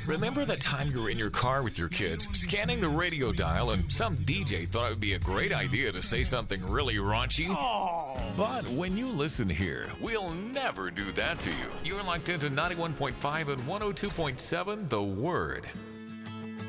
Remember the time you were in your car with your kids, scanning the radio dial, and some DJ thought it would be a great idea to say something really raunchy? Oh. But when you listen here, we'll never do that to you. You're locked into 91.5 and 102.7 The Word.